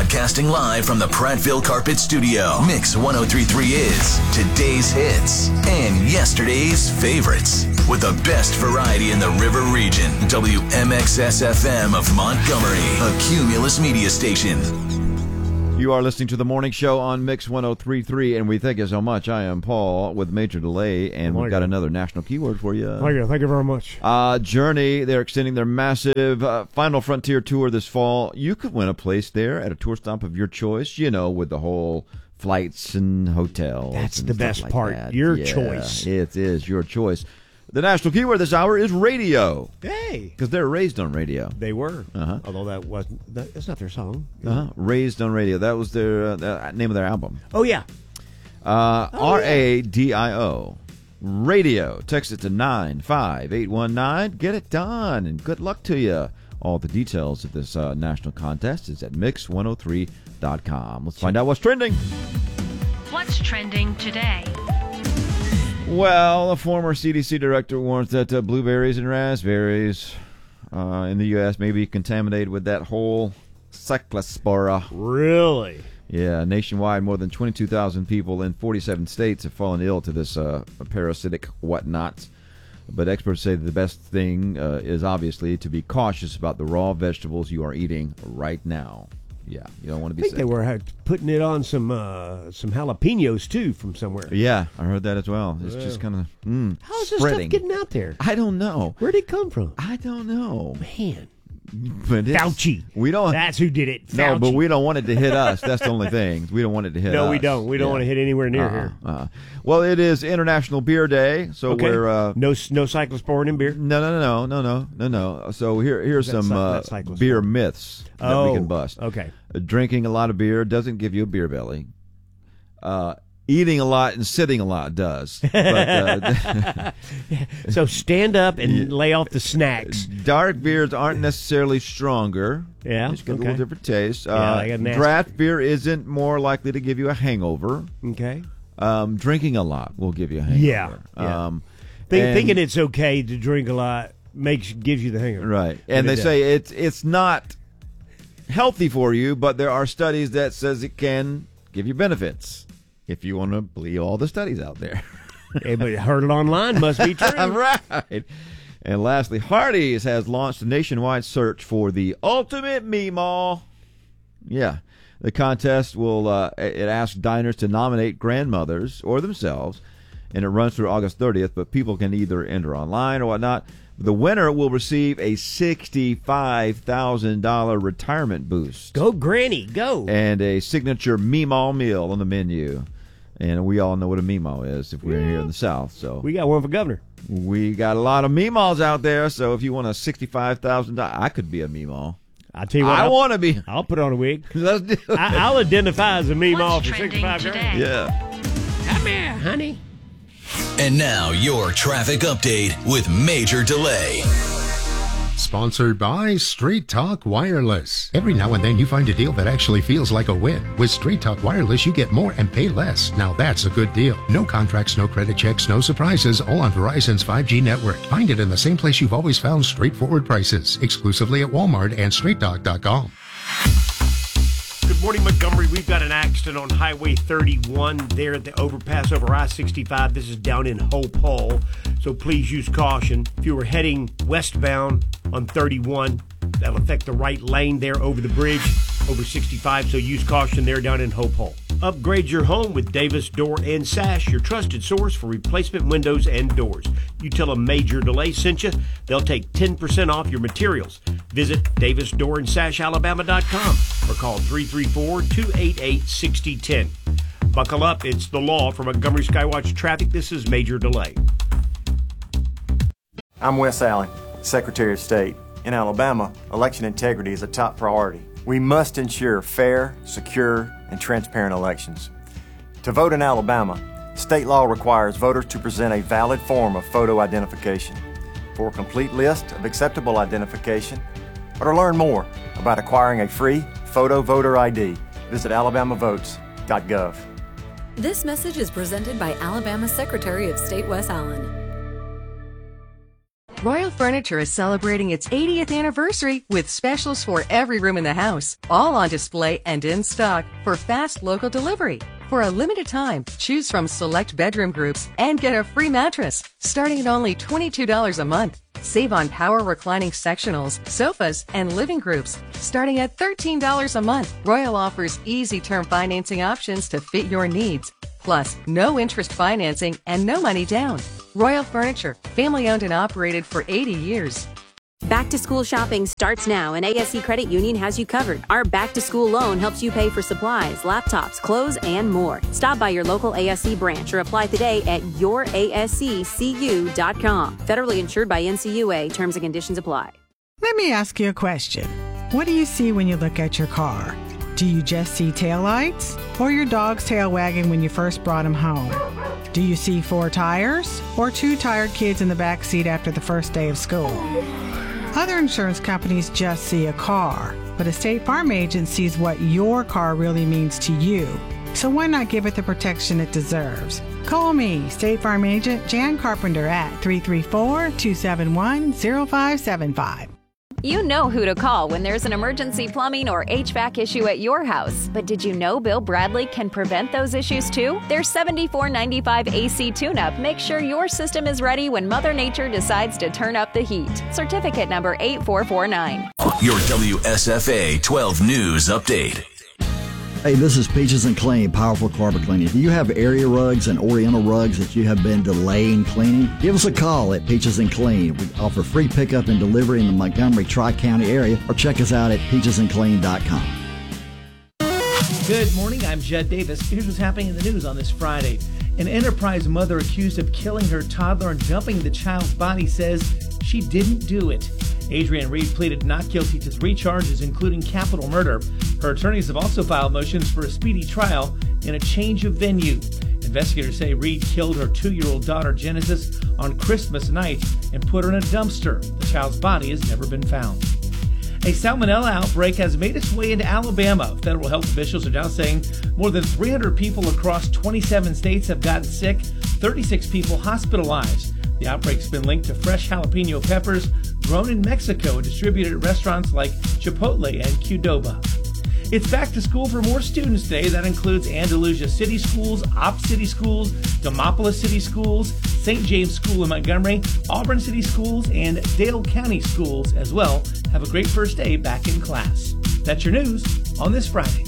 Broadcasting live from the Prattville Carpet Studio. Mix 103.3 is today's hits and yesterday's favorites. With the best variety in the River Region. WMXS-FM of Montgomery, a Cumulus media station. You are listening to The Morning Show on Mix 103.3, and we thank you so much. I am Paul with Major Delay, and we've got another national keyword for you. Thank you very much. Journey, they're extending their massive Final Frontier tour this fall. You could win a place there at a tour stop of your choice, you know, with the whole flights and hotels. That's and the best like part. that. Your choice. It is your choice. The national keyword this hour is radio. Hey. Because they're raised on radio. They were. Uh-huh. Although that's not their song. Uh-huh. Raised on radio. That was their name of their album. Oh, yeah. RADIO. Radio. Text it to 95819. Get it done, and good luck to you. All the details of this national contest is at mix103.com. Let's find out what's trending. What's trending today? Well, a former CDC director warns that blueberries and raspberries in the U.S. may be contaminated with that whole cyclospora. Really? Yeah, nationwide, more than 22,000 people in 47 states have fallen ill to this parasitic whatnot. But experts say that the best thing is obviously to be cautious about the raw vegetables you are eating right now. Yeah, you don't want to be sick. I think they were putting it on some jalapenos, too, from somewhere. Yeah, I heard that as well. It's just kind of How is this spreading. stuff getting out there? I don't know. Where'd it come from? I don't know. Man. But Fauci. We don't. That's who did it. Fauci. No, but we don't want it to hit us. That's the only thing. We don't want it to hit us. No, we don't. We don't want to hit anywhere near here. Well, it is International Beer Day, so we're no cyclosporin in beer. No. So here's some beer myths that we can bust. Okay. Drinking a lot of beer doesn't give you a beer belly. Eating a lot and sitting a lot does. But, so stand up and lay off the snacks. Dark beers aren't necessarily stronger. Yeah, It's got a little different taste. They got nasty. Draft beer isn't more likely to give you a hangover. Okay. Drinking a lot will give you a hangover. Yeah. Thinking it's okay to drink a lot gives you the hangover. Right. And they say it's not healthy for you, but there are studies that says it can give you benefits. If you want to believe all the studies out there. Hey, but heard it online must be true. Right. And lastly, Hardee's has launched a nationwide search for the ultimate Meemaw. Yeah. The contest will it asks diners to nominate grandmothers or themselves, and it runs through August 30th, but people can either enter online or whatnot. The winner will receive a $65,000 retirement boost. Go, Granny, go. And a signature Meemaw meal on the menu. And we all know what a Meemaw is if we're here in the South. So we got one for governor. We got a lot of Meemaws out there, so if you want a $65,000, I could be a Meemaw. I'll tell you what. I want to be. I'll put on a wig. Let's do it. I'll identify as a Meemaw for $65,000 today? Yeah. Come here, honey. And now your traffic update with Major Delay. Sponsored by Straight Talk Wireless. Every now and then you find a deal that actually feels like a win. With Straight Talk Wireless, you get more and pay less. Now that's a good deal. No contracts, no credit checks, no surprises, all on Verizon's 5G network. Find it in the same place you've always found straightforward prices. Exclusively at Walmart and StraightTalk.com. Good morning, Montgomery. We've got an accident on Highway 31 there at the overpass over I-65. This is down in Hope Hall, so please use caution. If you were heading westbound on 31, that'll affect the right lane there over the bridge over 65, so use caution there down in Hope Hall. Upgrade your home with Davis Door and Sash, your trusted source for replacement windows and doors. You tell them Major Delay sent you, they'll take 10% off your materials. Visit DavisDoorandSashAlabama.com or call 334-288-6010. Buckle up, it's the law. For Montgomery Skywatch Traffic, this is Major Delay. I'm Wes Allen, Secretary of State. In Alabama, election integrity is a top priority. We must ensure fair, secure, and transparent elections. To vote in Alabama, state law requires voters to present a valid form of photo identification. For a complete list of acceptable identification, or to learn more about acquiring a free photo voter ID, visit alabamavotes.gov. This message is presented by Alabama Secretary of State Wes Allen. Royal Furniture is celebrating its 80th anniversary with specials for every room in the house, all on display and in stock for fast local delivery. For a limited time, choose from select bedroom groups and get a free mattress, starting at only $22 a month. Save on power reclining sectionals, sofas, and living groups, starting at $13 a month. Royal offers easy term financing options to fit your needs. Plus, no interest financing and no money down. Royal Furniture, family owned and operated for 80 years. Back to school shopping starts now, and ASC Credit Union has you covered. Our back to school loan helps you pay for supplies, laptops, clothes, and more. Stop by your local ASC branch or apply today at yourasccu.com. Federally insured by NCUA. Terms and conditions apply. Let me ask you a question. What do you see when you look at your car? Do you just see taillights or your dog's tail wagging when you first brought him home? Do you see 4 tires or 2 tired kids in the back seat after the first day of school? Other insurance companies just see a car, but a State Farm agent sees what your car really means to you. So why not give it the protection it deserves? Call me, State Farm agent Jan Carpenter at 334-271-0575. You know who to call when there's an emergency plumbing or HVAC issue at your house. But did you know Bill Bradley can prevent those issues too? Their $74.95 AC tune-up makes sure your system is ready when Mother Nature decides to turn up the heat. Certificate number 8449. Your WSFA 12 News Update. Hey, this is Peaches and Clean, Powerful Carpet Cleaning. Do you have area rugs and oriental rugs that you have been delaying cleaning? Give us a call at Peaches and Clean. We offer free pickup and delivery in the Montgomery Tri-County area, or check us out at peachesandclean.com. Good morning, I'm Judd Davis. Here's what's happening in the news on this Friday. An Enterprise mother accused of killing her toddler and dumping the child's body says she didn't do it. Adrienne Reed pleaded not guilty to 3 charges, including capital murder. Her attorneys have also filed motions for a speedy trial and a change of venue. Investigators say Reed killed her 2-year-old daughter, Genesis, on Christmas night and put her in a dumpster. The child's body has never been found. A salmonella outbreak has made its way into Alabama. Federal health officials are now saying more than 300 people across 27 states have gotten sick, 36 people hospitalized. The outbreak's been linked to fresh jalapeno peppers grown in Mexico and distributed at restaurants like Chipotle and Qdoba. It's back to school for more students today. That includes Andalusia City Schools, Opp City Schools, Demopolis City Schools, St. James School in Montgomery, Auburn City Schools, and Dale County Schools as well. Have a great first day back in class. That's your news on this Friday.